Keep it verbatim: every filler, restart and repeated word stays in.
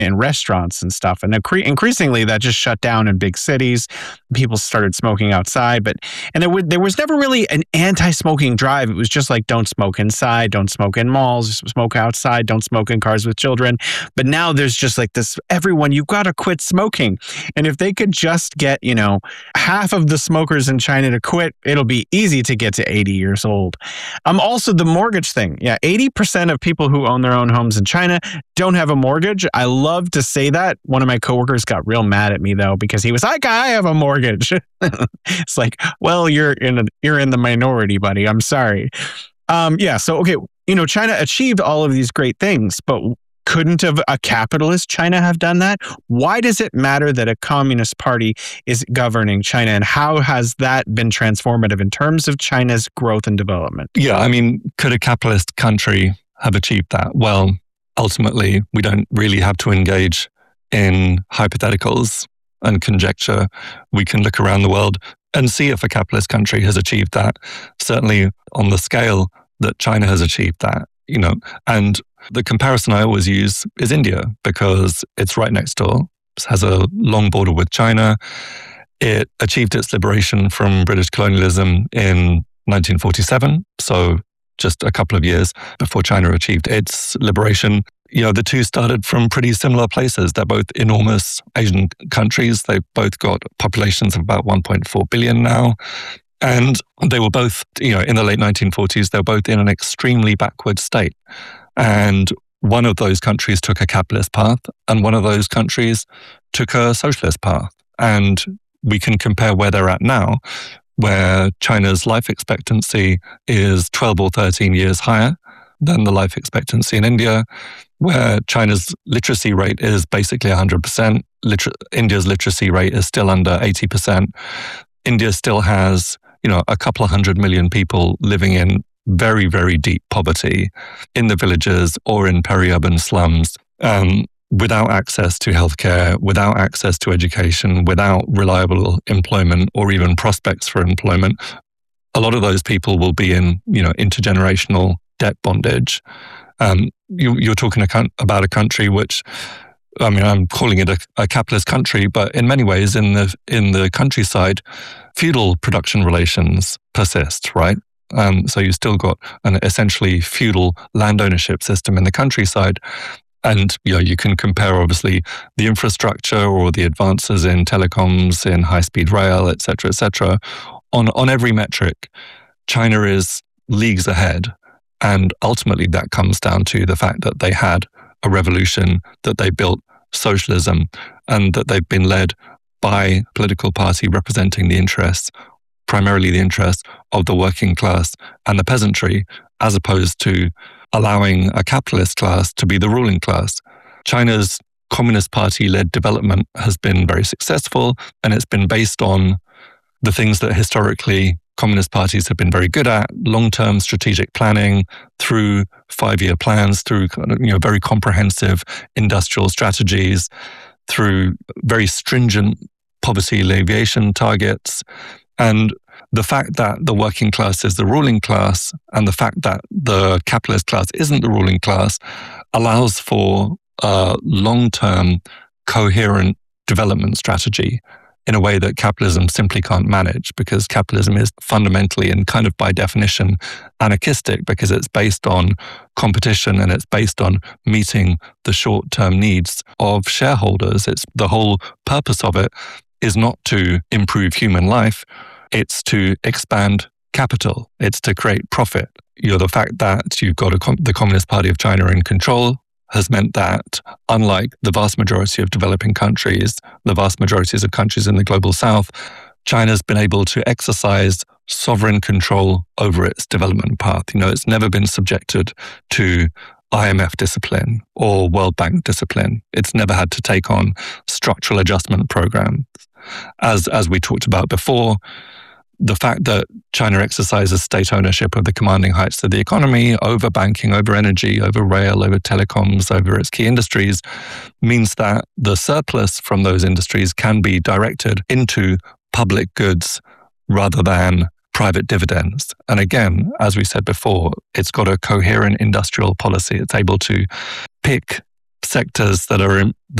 in restaurants and stuff. And incre- increasingly, that just shut down in big cities. People started smoking outside, but and there, w- there was never really an anti-smoking drive. It was just like, don't smoke inside, don't smoke in malls, smoke outside, don't smoke in cars with children. But now there's just like this, everyone, you got to quit smoking. And if they could just get, you know, half of the smokers in China to quit, it'll be easy to get to eighty years old. Um, also, the mortgage thing. Yeah, eighty percent of people who own their own homes in China don't have a mortgage. I love to say that. One of my coworkers got real mad at me, though, because he was like, I have a mortgage. It's like, well, you're in a, you're in the minority, buddy. I'm sorry. Um, yeah, so, okay, you know, China achieved all of these great things, but couldn't have a capitalist China have done that? Why does it matter that a communist party is governing China, and how has that been transformative in terms of China's growth and development? Yeah, I mean, could a capitalist country have achieved that? Well, ultimately, we don't really have to engage in hypotheticals and conjecture. We can look around the world and see if a capitalist country has achieved that, certainly on the scale that China has achieved that, you know. And the comparison I always use is India, because it's right next door. It has a long border with China. It achieved its liberation from British colonialism in nineteen forty-seven, so just a couple of years before China achieved its liberation. You know, the two started from pretty similar places. They're both enormous Asian countries. They've both got populations of about one point four billion now. And they were both, you know, in the late nineteen forties, they were both in an extremely backward state. And one of those countries took a capitalist path, and one of those countries took a socialist path. And we can compare where they're at now, where China's life expectancy is twelve or thirteen years higher than the life expectancy in India, where China's literacy rate is basically one hundred percent. Liter- India's literacy rate is still under eighty percent. India still has, you know, a couple of hundred million people living in very, very deep poverty in the villages or in peri-urban slums, um, without access to healthcare, without access to education, without reliable employment or even prospects for employment. A lot of those people will be in, you know, intergenerational debt bondage. Um, you, you're talking about a country which, I mean, I'm calling it a, a capitalist country, but in many ways, in the in the countryside, feudal production relations persist, right? Um, so you've still got an essentially feudal land ownership system in the countryside. And, you know, you can compare, obviously, the infrastructure or the advances in telecoms, in high-speed rail, et cetera, et cetera. On, on every metric, China is leagues ahead. And ultimately, that comes down to the fact that they had a revolution, that they built socialism, and that they've been led by a political party representing the interests, primarily the interests of the working class and the peasantry, as opposed to allowing a capitalist class to be the ruling class. China's Communist Party-led development has been very successful, and it's been based on the things that historically communist parties have been very good at: long-term strategic planning, through five-year plans, through you know very comprehensive industrial strategies, through very stringent poverty alleviation targets. And the fact that the working class is the ruling class and the fact that the capitalist class isn't the ruling class allows for a long-term coherent development strategy in a way that capitalism simply can't manage, because capitalism is fundamentally and kind of by definition anarchistic, because it's based on competition and it's based on meeting the short-term needs of shareholders. It's the whole purpose of it is not to improve human life, it's to expand capital, it's to create profit. You know, the fact that you've got a com- the Communist Party of China in control has meant that, unlike the vast majority of developing countries, the vast majorities of countries in the global south, China's been able to exercise sovereign control over its development path. You know, it's never been subjected to I M F discipline or World Bank discipline. It's never had to take on structural adjustment programs. As, as we talked about before, the fact that China exercises state ownership of the commanding heights of the economy, over banking, over energy, over rail, over telecoms, over its key industries, means that the surplus from those industries can be directed into public goods rather than private dividends. And again, as we said before, it's got a coherent industrial policy. It's able to pick sectors that are in,